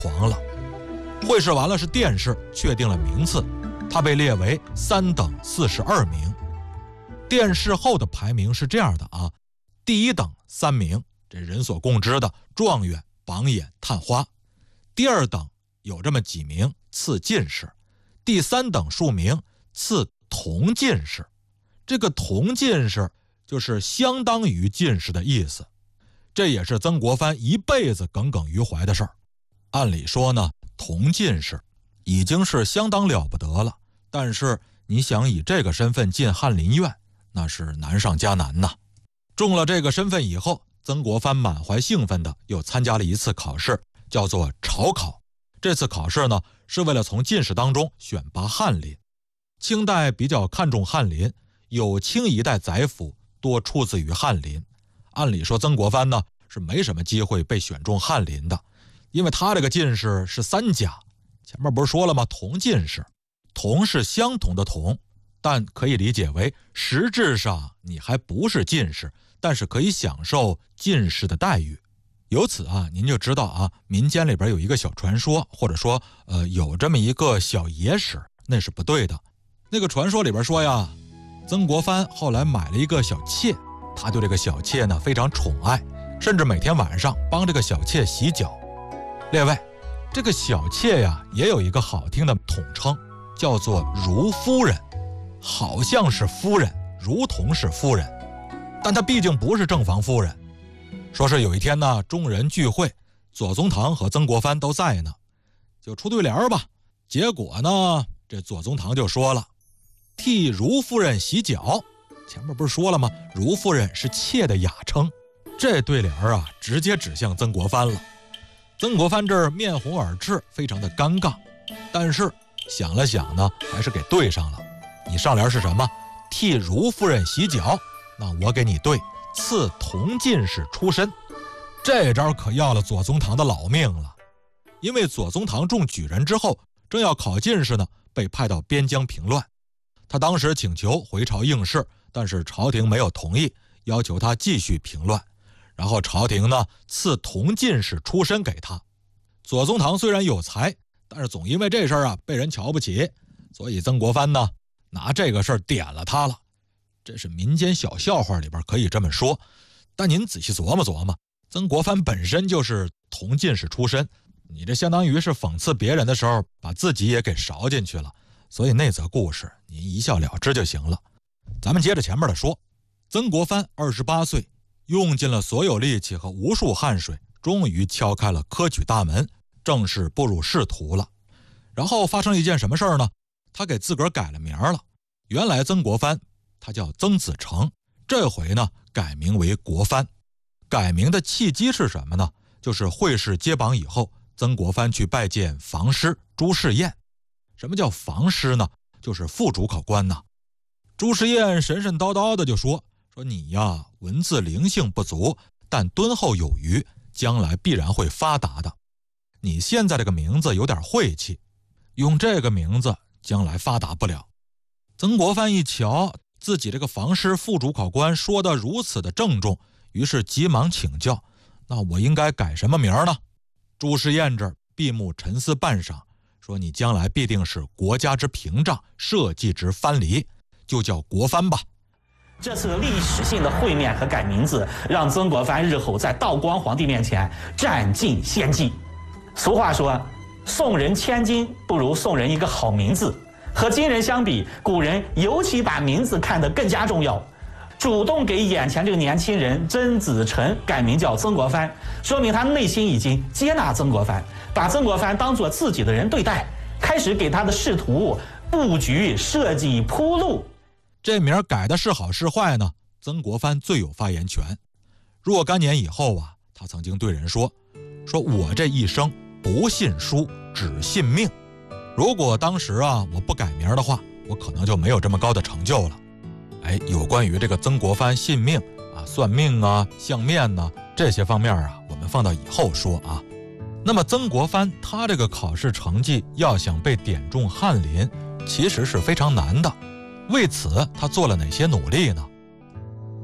黄了。会试完了是殿试，确定了名次，他被列为3等42名。殿试后的排名是这样的啊，第1等3名，这人所共知的状元、榜眼、探花；第2等有这么几名次进士；第3等数名次同进士。这个同进士就是相当于进士的意思，这也是曾国藩一辈子耿耿于怀的事儿。按理说呢，同进士已经是相当了不得了，但是你想以这个身份进翰林院，那是难上加难呐。中了这个身份以后，曾国藩满怀兴奋的又参加了一次考试，叫做朝考。这次考试呢，是为了从进士当中选拔翰林。清代比较看重翰林，有清一代宰辅多出自于翰林。按理说曾国藩呢是没什么机会被选中翰林的，因为他这个进士是3甲，前面不是说了吗？同进士，同是相同的同，但可以理解为实质上你还不是进士，但是可以享受进士的待遇。由此啊，您就知道啊，民间里边有一个小传说，或者说有这么一个小野史，那是不对的。那个传说里边说呀，曾国藩后来买了一个小妾，他对这个小妾呢非常宠爱，甚至每天晚上帮这个小妾洗脚。列位，这个小妾呀也有一个好听的统称，叫做如夫人，好像是夫人，如同是夫人，但她毕竟不是正房夫人。说是有一天呢，众人聚会，左宗棠和曾国藩都在呢，就出对联吧。结果呢，这左宗棠就说了，替如夫人洗脚。前面不是说了吗？如夫人是妾的雅称。这对联啊，直接指向曾国藩了。曾国藩这儿面红耳赤，非常的尴尬，但是想了想呢，还是给对上了。你上联是什么？替如夫人洗脚，那我给你对赐同进士出身。这招可要了左宗棠的老命了，因为左宗棠中举人之后，正要考进士呢，被派到边疆平乱。他当时请求回朝应试，但是朝廷没有同意，要求他继续平乱。然后朝廷呢赐同进士出身给他。左宗棠虽然有才，但是总因为这事儿啊被人瞧不起，所以曾国藩呢拿这个事儿点了他了。这是民间小笑话里边可以这么说，但您仔细琢磨琢磨，曾国藩本身就是同进士出身，你这相当于是讽刺别人的时候把自己也给勺进去了，所以那则故事您一笑了之就行了。咱们接着前面的说，曾国藩28岁，用尽了所有力气和无数汗水，终于敲开了科举大门，正式步入仕途了。然后发生一件什么事儿呢？他给自个儿改了名了。原来曾国藩他叫曾子成，这回呢改名为国藩。改名的契机是什么呢？就是会试揭榜以后，曾国藩去拜见房师朱士彦。什么叫房师呢？就是副主考官呐。朱士彦神神叨叨的就说你呀，文字灵性不足，但敦厚有余，将来必然会发达的。你现在这个名字有点晦气，用这个名字将来发达不了。曾国藩一瞧自己这个房师副主考官说的如此的郑重，于是急忙请教，那我应该改什么名呢？朱士彦这儿闭目沉思半晌，说你将来必定是国家之屏障，社稷之藩篱，就叫国藩吧。 这次历史性的会面和改名字，让曾国藩日后在道光皇帝面前占尽先机。俗话说，送人千金不如送人一个好名字。和今人相比，古人尤其把名字看得更加重要，主动给眼前这个年轻人曾子成改名叫曾国藩，说明他内心已经接纳曾国藩，把曾国藩当作自己的人对待，开始给他的仕途布局设计铺路。 这名改的是好是坏呢？曾国藩最有发言权。若干年以后啊，他曾经对人说我这一生不信书，只信命。如果当时啊我不改名的话，我可能就没有这么高的成就了。有关于这个曾国藩信命啊、算命啊、相面啊这些方面啊，我们放到以后说啊。那么曾国藩他这个考试成绩要想被点中翰林，其实是非常难的。为此他做了哪些努力呢？